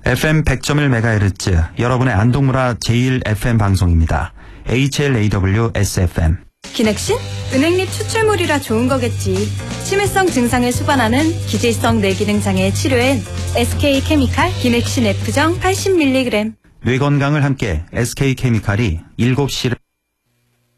FM 100.1MHz 여러분의 안동문화 제1FM 방송입니다. HLAW-SFM. 기넥신? 은행잎 추출물이라 좋은 거겠지. 치매성 증상을 수반하는 기질성 뇌기능장애 치료엔 SK케미칼 기넥신 F정 80mg. 뇌 건강을 함께 SK케미칼이 7시를